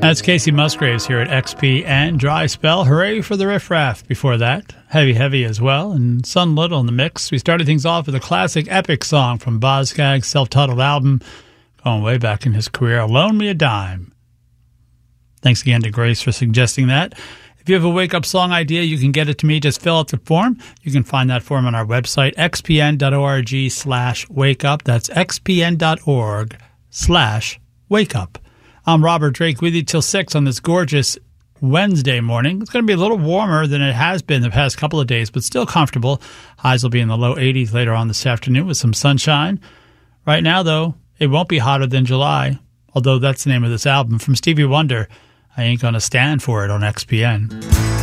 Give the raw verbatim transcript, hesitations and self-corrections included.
That's Casey Musgraves here at X P and Dry Spell. Hooray for the Riff Raff. Before that, Heavy Heavy as well, and Sun Little in the mix. We started things off with a classic epic song from Boz-Scaggs' self-titled album, going way back in his career, Loan Me a Dime. Thanks again to Grace for suggesting that. If you have a wake-up song idea, you can get it to me. Just fill out the form. You can find that form on our website, xpn.org slash wake up. That's xpn.org slash wake up. I'm Robert Drake with you till six on this gorgeous Wednesday morning. It's going to be a little warmer than it has been the past couple of days, but still comfortable. Highs will be in the low eighties later on this afternoon with some sunshine. Right now, though, it won't be hotter than July, although that's the name of this album from Stevie Wonder. I ain't gonna stand for it on X P N.